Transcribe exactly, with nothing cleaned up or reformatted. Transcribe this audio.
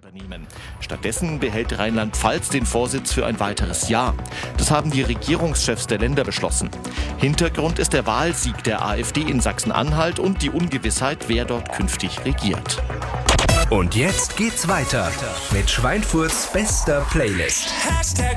Unternehmen. Stattdessen behält Rheinland-Pfalz den Vorsitz für ein weiteres Jahr. Das haben die Regierungschefs der Länder beschlossen. Hintergrund ist der Wahlsieg der AfD in Sachsen-Anhalt und die Ungewissheit, wer dort künftig regiert. Und jetzt geht's weiter mit Schweinfurts bester Playlist. Hashtag